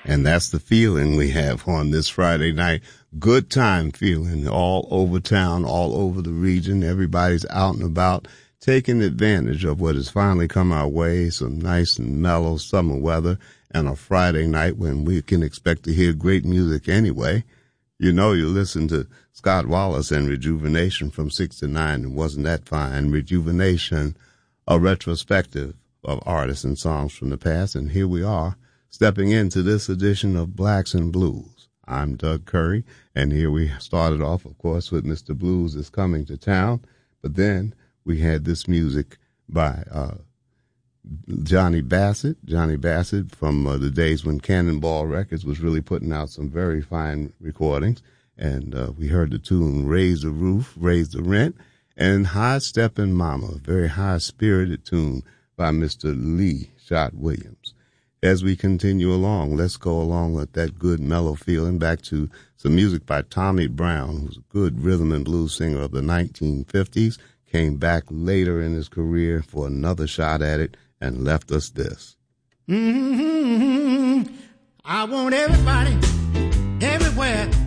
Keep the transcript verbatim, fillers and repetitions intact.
And that's the feeling we have on this Friday night. Good time feeling all over town, all over the region. Everybody's out and about, taking advantage of what has finally come our way, some nice and mellow summer weather, and a Friday night when we can expect to hear great music anyway. You know, you listen to Scott Wallace and Rejuvenation from six to nine, and wasn't that fine? Rejuvenation, a retrospective of artists and songs from the past, and here we are, stepping into this edition of Blacks and Blues. I'm Doug Curry, and here we started off, of course, with Mister Blues is Coming to Town, but then we had this music by uh, Johnny Bassett. Johnny Bassett from uh, the days when Cannonball Records was really putting out some very fine recordings, and uh, we heard the tune Raise the Roof, Raise the Rent, and High Steppin' Mama, a very high-spirited tune by Mister Lee Shot Williams. As we continue along, let's go along with that good mellow feeling back to some music by Tommy Brown, who's a good rhythm and blues singer of the nineteen fifties, came back later in his career for another shot at it and left us this. Mm-hmm. I want everybody, everywhere,